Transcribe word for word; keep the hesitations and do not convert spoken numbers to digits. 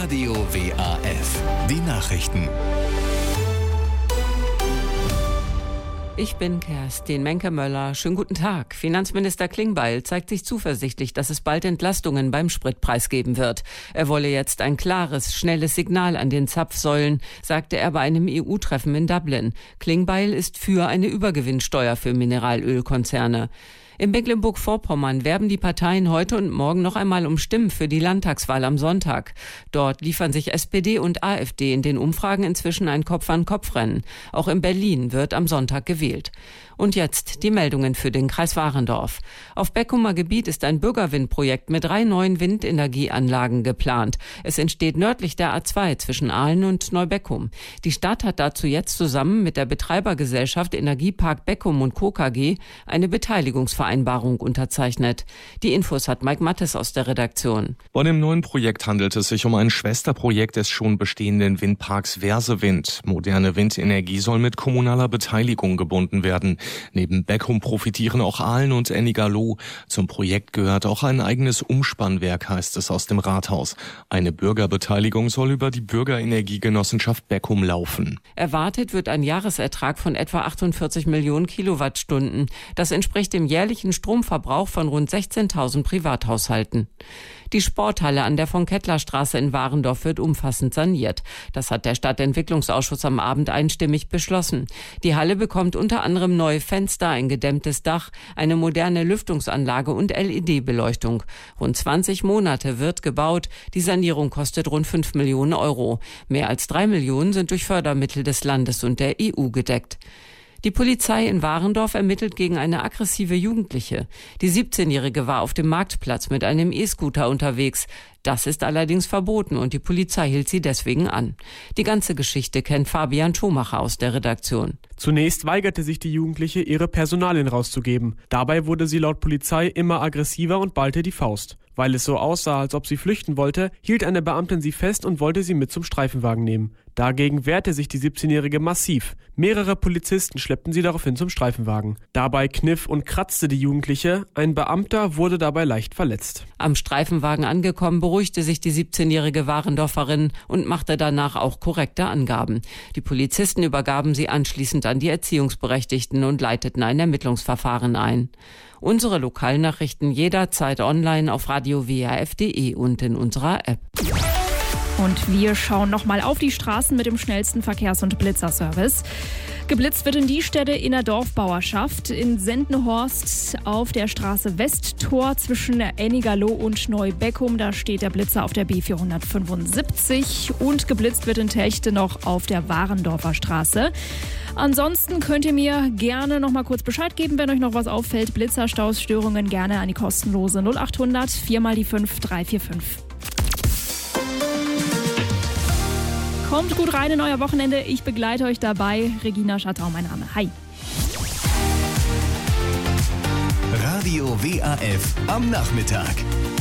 Radio W A F. Die Nachrichten. Ich bin Kerstin Menke-Möller. Schönen guten Tag. Finanzminister Klingbeil zeigt sich zuversichtlich, dass es bald Entlastungen beim Spritpreis geben wird. Er wolle jetzt ein klares, schnelles Signal an den Zapfsäulen, sagte er bei einem E U-Treffen in Dublin. Klingbeil ist für eine Übergewinnsteuer für Mineralölkonzerne. In Mecklenburg-Vorpommern werben die Parteien heute und morgen noch einmal um Stimmen für die Landtagswahl am Sonntag. Dort liefern sich S P D und AfD in den Umfragen inzwischen ein Kopf-an-Kopf-Rennen. Auch in Berlin wird am Sonntag gewählt. Und jetzt die Meldungen für den Kreis Warendorf. Auf Beckumer Gebiet ist ein Bürgerwindprojekt mit drei neuen Windenergieanlagen geplant. Es entsteht nördlich der A zwei zwischen Aalen und Neubeckum. Die Stadt hat dazu jetzt zusammen mit der Betreibergesellschaft Energiepark Beckum und Co. K G eine Beteiligungsvereinbarung unterzeichnet. Die Infos hat Mike Mattes aus der Redaktion. Bei dem neuen Projekt handelt es sich um ein Schwesterprojekt des schon bestehenden Windparks Versewind. Moderne Windenergie soll mit kommunaler Beteiligung gebunden werden. Neben Beckum profitieren auch Aalen und Ennigerloh. Zum Projekt gehört auch ein eigenes Umspannwerk, heißt es aus dem Rathaus. Eine Bürgerbeteiligung soll über die Bürgerenergiegenossenschaft Beckum laufen. Erwartet wird ein Jahresertrag von etwa achtundvierzig Millionen Kilowattstunden. Das entspricht dem jährlichen Stromverbrauch von rund sechzehntausend Privathaushalten. Die Sporthalle an der Von-Kettler-Straße in Warendorf wird umfassend saniert. Das hat der Stadtentwicklungsausschuss am Abend einstimmig beschlossen. Die Halle bekommt unter anderem neue Fenster, ein gedämmtes Dach, eine moderne Lüftungsanlage und L E D-Beleuchtung. Rund zwanzig Monate wird gebaut. Die Sanierung kostet rund fünf Millionen Euro. Mehr als drei Millionen sind durch Fördermittel des Landes und der E U gedeckt. Die Polizei in Warendorf ermittelt gegen eine aggressive Jugendliche. Die siebzehnjährige war auf dem Marktplatz mit einem E-Scooter unterwegs. Das ist allerdings verboten und die Polizei hielt sie deswegen an. Die ganze Geschichte kennt Fabian Schumacher aus der Redaktion. Zunächst weigerte sich die Jugendliche, ihre Personalien rauszugeben. Dabei wurde sie laut Polizei immer aggressiver und ballte die Faust. Weil es so aussah, als ob sie flüchten wollte, hielt eine Beamtin sie fest und wollte sie mit zum Streifenwagen nehmen. Dagegen wehrte sich die siebzehnjährige massiv. Mehrere Polizisten schleppten sie daraufhin zum Streifenwagen. Dabei kniff und kratzte die Jugendliche. Ein Beamter wurde dabei leicht verletzt. Am Streifenwagen angekommen, beruhigte sich die siebzehnjährige Warendorferin und machte danach auch korrekte Angaben. Die Polizisten übergaben sie anschließend an die Erziehungsberechtigten und leiteten ein Ermittlungsverfahren ein. Unsere Lokalnachrichten jederzeit online auf radio w a f punkt d e und in unserer App. Und wir schauen nochmal auf die Straßen mit dem schnellsten Verkehrs- und Blitzerservice. Geblitzt wird in die Städte in der Dorfbauerschaft. In Sendenhorst auf der Straße Westtor zwischen Ennigerloh und Neubeckum. Da steht der Blitzer auf der B vierhundertfünfundsiebzig. Und geblitzt wird in Telchte noch auf der Warendorfer Straße. Ansonsten könnt ihr mir gerne noch mal kurz Bescheid geben, wenn euch noch was auffällt. Blitzerstaus, Störungen gerne an die kostenlose null achthundert vier mal die fünf drei vier fünf. Kommt gut rein in euer Wochenende. Ich begleite euch dabei. Regina Schattau, mein Name. Hi. Radio W A F am Nachmittag.